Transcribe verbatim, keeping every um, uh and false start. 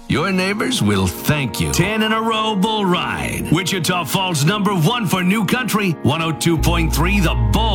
Your neighbors will thank you. ten in a row bull ride. Wichita Falls number one for new country. one oh two point three The Bull.